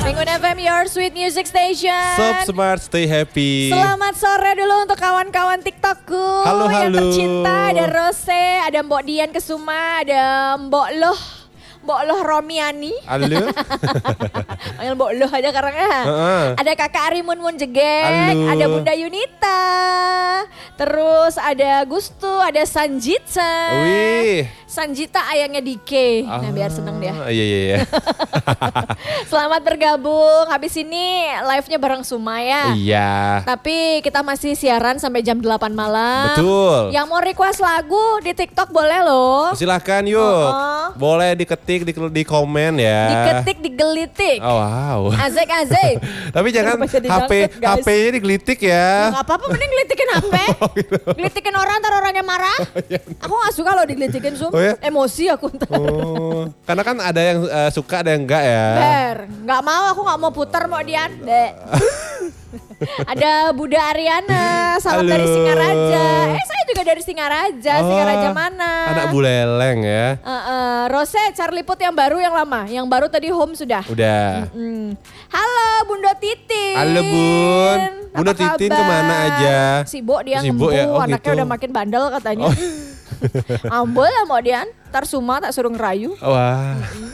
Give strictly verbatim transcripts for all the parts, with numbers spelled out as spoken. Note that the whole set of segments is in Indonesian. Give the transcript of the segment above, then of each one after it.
Pengun F M, your sweet music station. Sob Smart, stay happy. Selamat sore dulu untuk kawan-kawan TikTokku. Halo, yang halo. tercinta. Ada Rose, ada Mbok Dian Kesuma, ada Mbok Loh. Mbok Loh Romiani. Halo. Panggil Mbok Loh aja karena Uh-uh. ada Kakak Arimun Mun Jegek, Halo. ada Bunda Yunita. Terus ada Gustu, ada Sanjita. Wih. Sanjita ayangnya Dike. Nah, Ah, biar seneng dia. Iya iya iya. Selamat bergabung. Habis ini live-nya bareng Sumaya. Iya. Tapi kita masih siaran sampai jam delapan malam. Betul. Yang mau request lagu di TikTok boleh loh. Silahkan yuk. Oh. Boleh diketik di, di komen ya. Diketik, digelitik. Oh, wow. Azek, azek. Tapi jangan Kenapa jadi H P dangdut, guys? H P-nya digelitik ya. Gak apa-apa, mending gelitikin H P. Oh, gitu. Gelitikin orang, ntar orangnya marah. Aku gak suka loh digelitikin, Sum. Oh, ya? Emosi aku ntar. Oh, karena kan ada yang uh, suka ada yang enggak ya. Ber, gak mau, aku gak mau putar mau Dian. Dek. Ada Buda Ariana, salam Halo. dari Singaraja. Eh saya juga dari Singaraja, Oh, Singaraja mana? Anak buleleng ya. Uh, uh, Rose, Charlie Put yang baru yang lama? Yang baru tadi home sudah? Udah. Hmm. Halo Bunda Titin. Halo Bun. Bunda Apa Titin kabar? kemana aja? Sibuk dia Sibuk ngembu, ya? Oh, anaknya gitu. udah makin bandel katanya. Oh. Ambul lah mau Dian, ntar Suma tak suruh ngerayu. Wah.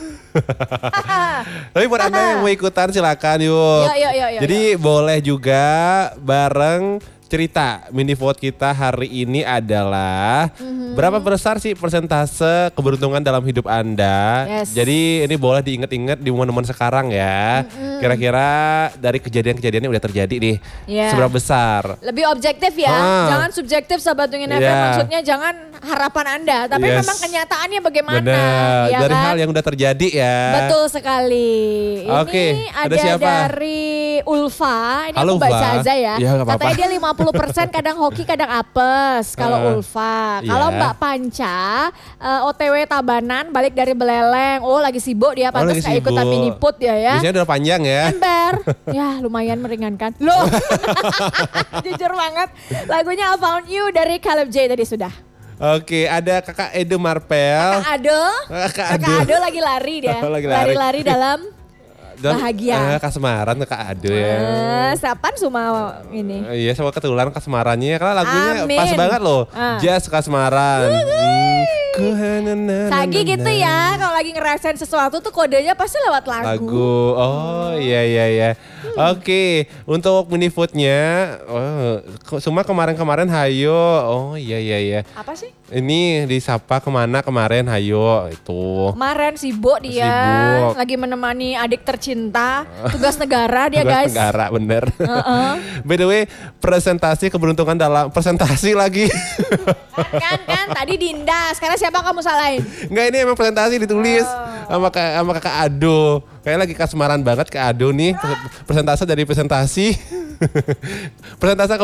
Tapi buat Anda yang mau ikutan silakan yuk. Yuk, yuk, yuk, yuk, Jadi boleh juga bareng cerita. Mini vote kita hari ini adalah Mhm. berapa besar sih persentase keberuntungan dalam hidup Anda? Yes. Jadi ini boleh diingat-ingat di momen-momen sekarang ya. Mhm. Kira-kira dari kejadian-kejadian yang udah terjadi nih, Yeah. seberapa besar? Lebih objektif ya, Ah. jangan subjektif Sahabat Wingin F M. Iya. Maksudnya jangan harapan Anda, tapi Yes. memang kenyataannya bagaimana. Benar, Ya dari kan? hal yang udah terjadi ya. Betul sekali. Oke, Ini ada ada siapa? dari Ulfa. Ini Halo, aku baca Ulfa. aja ya. Ya, nggak apa-apa. Katanya dia lima puluh persen kadang hoki kadang apes kalau Ah, Ulfa. Kalau iya. Mbak Panca eh, O T W Tabanan balik dari Beleleng. Oh lagi sibuk dia, Oh, pantas lagi kayak ikutan sibuk. mini put ya ya. Biasanya udah panjang ya. Ember. Ya lumayan meringankan. Loh. Jujur banget. Lagunya I Found You dari Caleb J tadi sudah. Oke, ada Kakak Edo Marpel. Kak Ado. Kakak Kakak Ado. Ado lagi lari dia. Oh, lagi lari. Lari-lari dalam Dan, bahagia. eh, kasemaran Kakak Ado ya. Eh, Sapan Suma ini. Eh, Iya, sama ketulan kasemarannya karena lagunya Amin. pas banget loh. Ah. Jazz kasemaran. Hmm. Ku hana- na- na- Sagi na- gitu na. ya, kalau lagi ngerasain sesuatu tuh kodenya pasti lewat lagu. Lagu. Oh, iya iya iya. Oke, untuk mini foodnya, oh, kok semua kemarin-kemarin hayo. Oh, iya iya iya. Apa sih? Ini disapa kemana kemarin hayo itu. Kemarin sibuk dia, Sibuk. lagi menemani adik tercinta, tugas negara dia Tugas guys. negara bener. Heeh. By the way, presentasi keberuntungan dalam presentasi lagi. Kan kan tadi Dinda, sekarang siapa kamu salahin? Enggak, ini emang presentasi ditulis sama Kak, sama Kakak Ado. Kayak lagi kasmaran banget Kak Ado nih. Presentasi dari presentasi. Presentasi